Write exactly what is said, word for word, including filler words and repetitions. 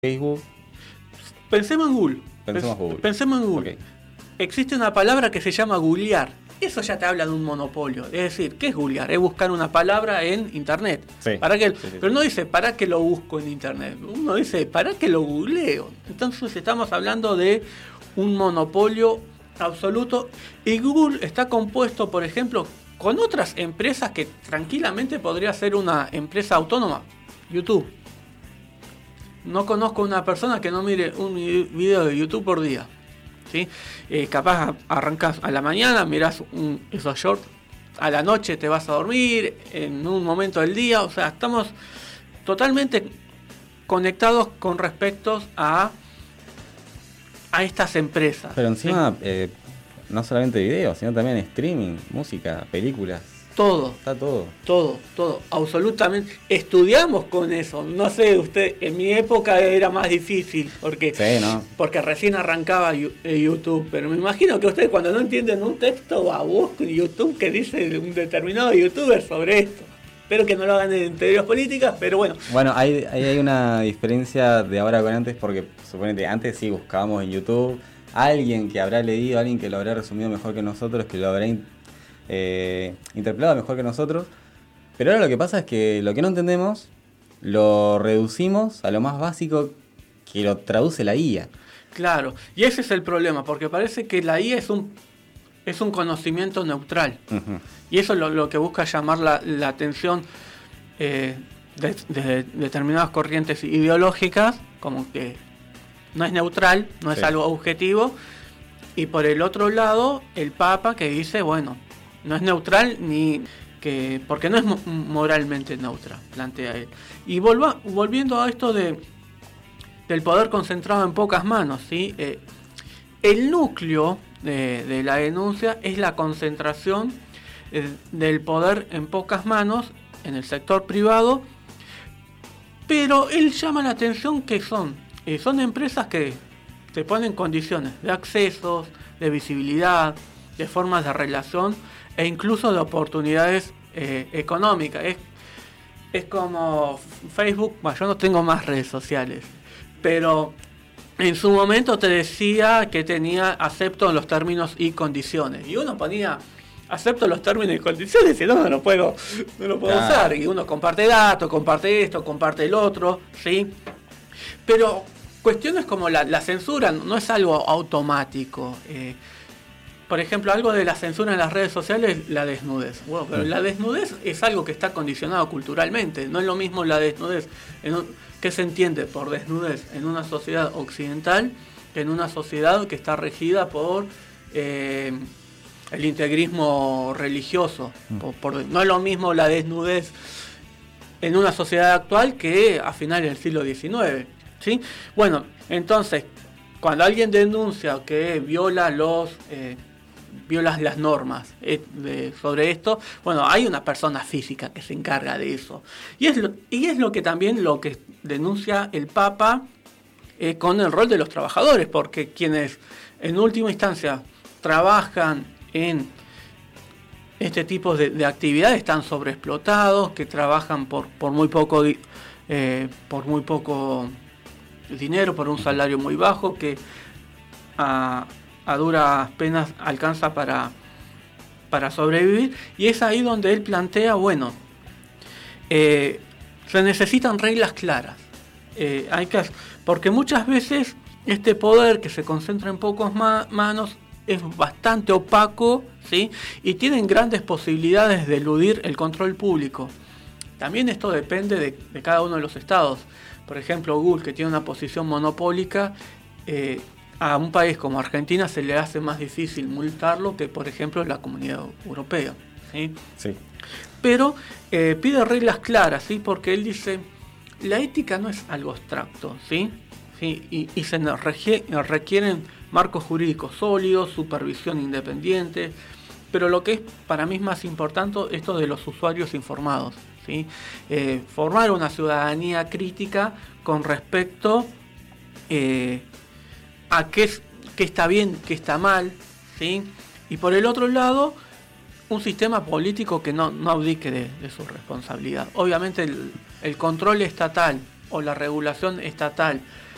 Facebook. Pensemos en Google. Pensemos Google. Pensemos en Google. Okay. Existe una palabra que se llama googlear. Eso ya te habla de un monopolio. Es decir, ¿qué es googlear? Es buscar una palabra en internet. Sí. ¿Para qué? Sí, sí, Pero sí. no dice, ¿para qué lo busco en internet? Uno dice, ¿para qué lo googleo? Entonces estamos hablando de un monopolio absoluto. Y Google está compuesto, por ejemplo, con otras empresas que tranquilamente podría ser una empresa autónoma. YouTube. No conozco una persona que no mire un video de YouTube por día. ¿Sí? Eh, capaz arrancas a la mañana, mirás un, esos shorts, a la noche te vas a dormir, en un momento del día. O sea, estamos totalmente conectados con respecto a, a estas empresas. Pero encima, ¿sí? eh, no solamente videos, sino también streaming, música, películas. Todo. Está todo. Todo, todo, absolutamente. Estudiamos con eso. No sé, usted, en mi época era más difícil porque, Sí, ¿no? porque recién arrancaba YouTube. Pero me imagino que ustedes cuando no entienden un texto, va a buscar YouTube que dice un determinado youtuber sobre esto. Espero que no lo hagan en teorías políticas, pero bueno. Bueno, ahí hay, hay una diferencia de ahora con antes, porque suponete, antes sí buscábamos en YouTube a alguien que habrá leído, alguien que lo habrá resumido mejor que nosotros, que lo habrá Eh, interpretado mejor que nosotros, pero ahora lo que pasa es que lo que no entendemos lo reducimos a lo más básico que lo traduce la I A. Claro, y ese es el problema, porque parece que la I A es un, es un conocimiento neutral, Uh-huh. y eso es lo, lo que busca llamar la, la atención eh, de, de determinadas corrientes ideológicas, como que no es neutral, no es Sí. algo objetivo, y por el otro lado el Papa que dice, bueno, no es neutral ni que porque no es mo- moralmente neutra, plantea él. Y volva, volviendo a esto de del poder concentrado en pocas manos, ¿sí? Eh, el núcleo de, de la denuncia es la concentración eh, del poder en pocas manos en el sector privado, pero él llama la atención que son, eh, son empresas que te ponen condiciones de accesos, de visibilidad, de formas de relación e incluso de oportunidades eh, económicas. Es, es como Facebook, bueno, yo no tengo más redes sociales, pero en su momento te decía que tenía acepto los términos y condiciones. Y uno ponía acepto los términos y condiciones y no, no lo puedo, no lo puedo Claro. usar. Y uno comparte datos, comparte esto, comparte el otro, ¿sí? Pero cuestiones como la, la censura no es algo automático. Eh, por ejemplo, algo de la censura en las redes sociales, la desnudez. Bueno, pero la desnudez es algo que está condicionado culturalmente. No es lo mismo la desnudez. En un, ¿Qué se entiende por desnudez en una sociedad occidental que en una sociedad que está regida por eh, el integrismo religioso? Por, por, no es lo mismo la desnudez en una sociedad actual que a finales del siglo diecinueve. ¿Sí? Bueno, entonces, cuando alguien denuncia que viola los eh, viola las normas eh, de, sobre esto, bueno, hay una persona física que se encarga de eso. Y es lo, y es lo que también lo que denuncia el Papa eh, con el rol de los trabajadores, porque quienes en última instancia trabajan en este tipo de, de actividades están sobreexplotados, que trabajan por, por muy poco eh, por muy poco dinero, por un salario muy bajo, que a, a duras penas alcanza para, para sobrevivir. Y es ahí donde él plantea, bueno, eh, se necesitan reglas claras, eh, hay que, porque muchas veces este poder que se concentra en pocas ma- manos es bastante opaco, ¿sí? Y tienen grandes posibilidades de eludir el control público. También esto depende de, de cada uno de los estados. Por ejemplo, Google, que tiene una posición monopólica, eh, a un país como Argentina se le hace más difícil multarlo que, por ejemplo, la Comunidad Europea, ¿sí? Sí. Pero eh, pide reglas claras, ¿sí? Porque él dice, la ética no es algo abstracto, ¿sí? ¿Sí? Y, y se nos regie- requieren marcos jurídicos sólidos, supervisión independiente, pero lo que es para mí es más importante, esto de los usuarios informados, ¿sí? Eh, formar una ciudadanía crítica con respecto eh, a qué, es, qué está bien, qué está mal, ¿sí? Y por el otro lado, un sistema político que no, no abdique de, de su responsabilidad. Obviamente el, el control estatal o la regulación estatal